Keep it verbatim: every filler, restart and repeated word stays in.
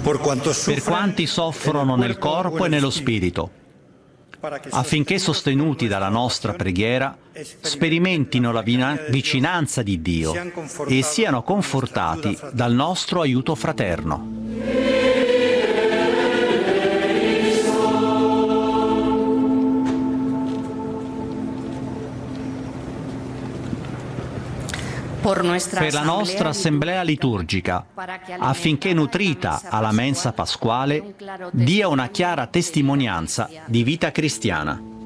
per quanti soffrono nel corpo e nello spirito, affinché sostenuti dalla nostra preghiera sperimentino la vicinanza di Dio e siano confortati dal nostro aiuto fraterno. Per la nostra assemblea liturgica, affinché nutrita alla mensa pasquale dia una chiara testimonianza di vita cristiana.